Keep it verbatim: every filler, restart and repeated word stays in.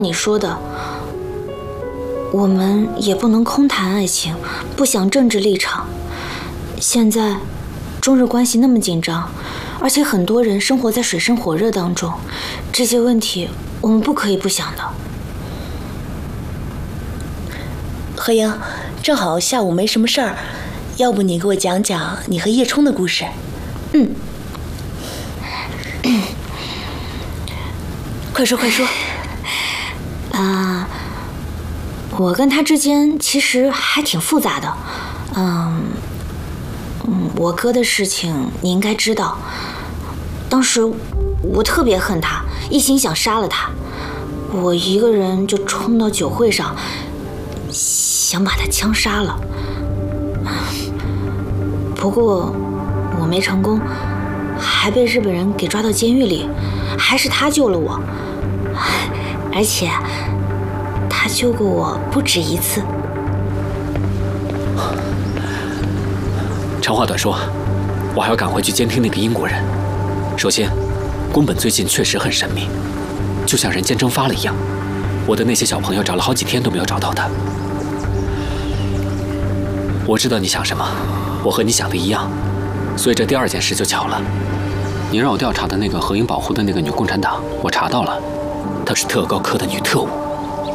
你说的，我们也不能空谈爱情，不想政治立场。现在，中日关系那么紧张，而且很多人生活在水深火热当中，这些问题我们不可以不想的。 何英，正好下午没什么事儿，要不你给我讲讲你和叶冲的故事？ 嗯， 快说快说。 啊，我跟他之间其实还挺复杂的。嗯嗯，我哥的事情你应该知道。当时我特别恨他，一心想杀了他。我一个人就冲到酒会上，想把他枪杀了。不过我没成功，还被日本人给抓到监狱里，还是他救了我。而且他救过我不止一次。 长话短说，我还要赶回去监听那个英国人。首先，宫本最近确实很神秘，就像人间蒸发了一样。我的那些小朋友找了好几天都没有找到他。我知道你想什么，我和你想的一样，所以这第二件事就巧了。你让我调查的那个合营保护的那个女共产党，我查到了，她是特高科的女特务。